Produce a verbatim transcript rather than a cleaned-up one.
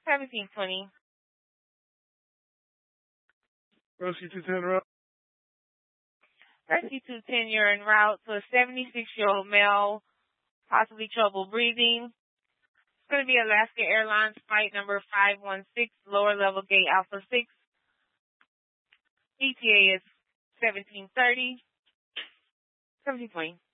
seventeen twenty. Rescue two ten route. Rescue two ten, you're en route to a seventy-six-year-old male, possibly trouble breathing. It's going to be Alaska Airlines flight number five one six, lower level gate Alpha six. E T A is seventeen thirty. seventeen twenty.